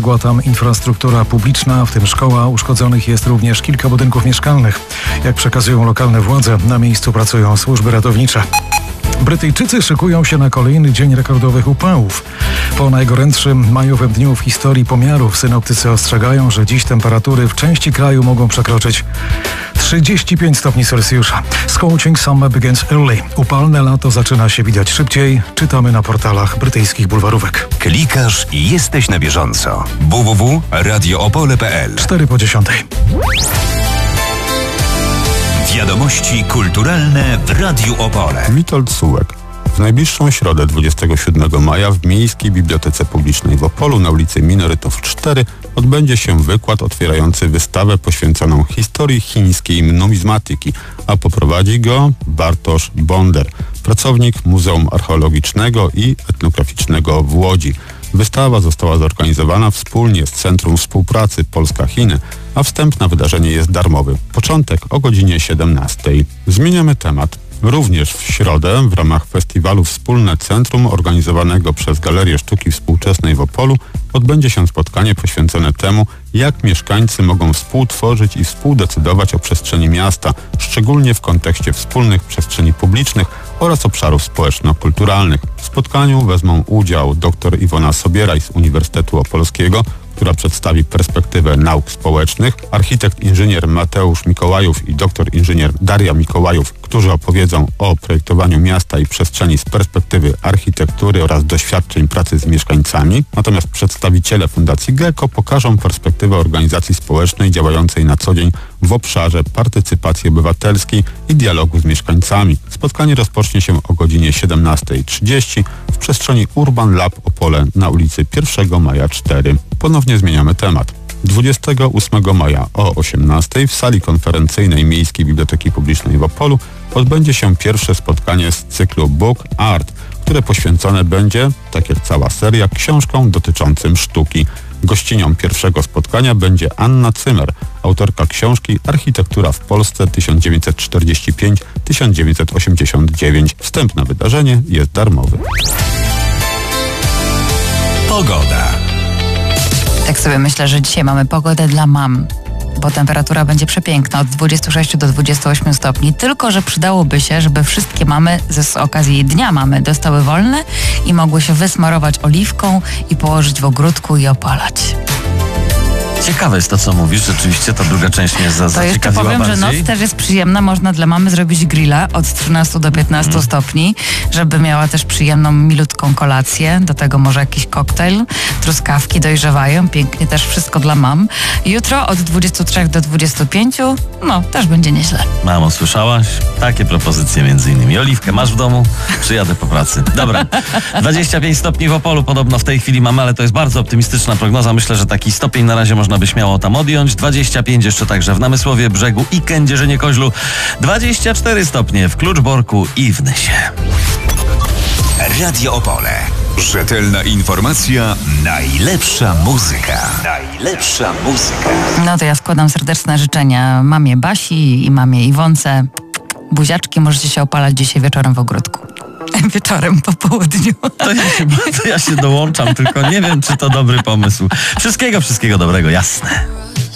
Zaległa tam infrastruktura publiczna, w tym szkoła. Uszkodzonych jest również kilka budynków mieszkalnych. Jak przekazują lokalne władze, na miejscu pracują służby ratownicze. Brytyjczycy szykują się na kolejny dzień rekordowych upałów. Po najgorętszym majowym dniu w historii pomiarów synoptycy ostrzegają, że dziś temperatury w części kraju mogą przekroczyć 35 stopni Celsjusza. Scorching summer begins early. Upalne lato zaczyna się widać szybciej. Czytamy na portalach brytyjskich bulwarówek. Klikasz i jesteś na bieżąco. www.radioopole.pl 4:10. Wiadomości kulturalne w Radiu Opole. Witold Sułek. W najbliższą środę 27 maja w Miejskiej Bibliotece Publicznej w Opolu na ulicy Minorytów 4 odbędzie się wykład otwierający wystawę poświęconą historii chińskiej numizmatyki, a poprowadzi go Bartosz Bonder, pracownik Muzeum Archeologicznego i Etnograficznego w Łodzi. Wystawa została zorganizowana wspólnie z Centrum Współpracy Polska-Chiny, a wstęp na wydarzenie jest darmowy. Początek o godzinie 17. Zmieniamy temat. Również w środę w ramach festiwalu Wspólne Centrum organizowanego przez Galerię Sztuki Współczesnej w Opolu odbędzie się spotkanie poświęcone temu, jak mieszkańcy mogą współtworzyć i współdecydować o przestrzeni miasta, szczególnie w kontekście wspólnych przestrzeni publicznych oraz obszarów społeczno-kulturalnych. W spotkaniu wezmą udział dr Iwona Sobieraj z Uniwersytetu Opolskiego, która przedstawi perspektywę nauk społecznych, architekt inżynier Mateusz Mikołajów i doktor inżynier Daria Mikołajów, którzy opowiedzą o projektowaniu miasta i przestrzeni z perspektywy architektury oraz doświadczeń pracy z mieszkańcami. Natomiast przedstawiciele Fundacji GECO pokażą perspektywę organizacji społecznej działającej na co dzień w obszarze partycypacji obywatelskiej i dialogu z mieszkańcami. Spotkanie rozpocznie się o godzinie 17:30 w przestrzeni Urban Lab Opole na ulicy 1 Maja 4. Ponownie zmieniamy temat. 28 maja o 18:00 w sali konferencyjnej Miejskiej Biblioteki Publicznej w Opolu odbędzie się pierwsze spotkanie z cyklu Book Art, które poświęcone będzie, tak jak cała seria, książkom dotyczącym sztuki. Gościnią pierwszego spotkania będzie Anna Cymer, autorka książki Architektura w Polsce 1945-1989. Wstęp na wydarzenie jest darmowy. Pogoda. Tak sobie myślę, że dzisiaj mamy pogodę dla mam, bo temperatura będzie przepiękna, od 26 do 28 stopni, tylko że przydałoby się, żeby wszystkie mamy z okazji Dnia Mamy dostały wolne i mogły się wysmarować oliwką i położyć w ogródku i opalać. Ciekawe jest to, co mówisz. Rzeczywiście ta druga część mnie To jeszcze zaciekawiła powiem, bardziej. że noc też jest przyjemna. Można dla mamy zrobić grilla od 13 do 15 stopni, żeby miała też przyjemną, milutką kolację. Do tego może jakiś koktajl. Truskawki dojrzewają. Pięknie też wszystko dla mam. Jutro od 23 do 25, no też będzie nieźle. Mamo, słyszałaś? Takie propozycje między innymi. Oliwkę masz w domu? Przyjadę po pracy. Dobra. 25 stopni w Opolu podobno w tej chwili mamy, ale to jest bardzo optymistyczna prognoza. Myślę, że taki stopień na razie można by śmiało tam odjąć. 25 jeszcze także w Namysłowie, Brzegu i Kędzierzynie-Koźlu. 24 stopnie w Kluczborku i w Nysie. Radio Opole. Rzetelna informacja, najlepsza muzyka. Najlepsza muzyka. No to ja składam serdeczne życzenia mamie Basi i mamie Iwonce. Buziaczki, możecie się opalać dzisiaj wieczorem w ogródku. Wieczorem po południu. To ja się dołączam, tylko nie wiem, czy to dobry pomysł. Wszystkiego dobrego, jasne.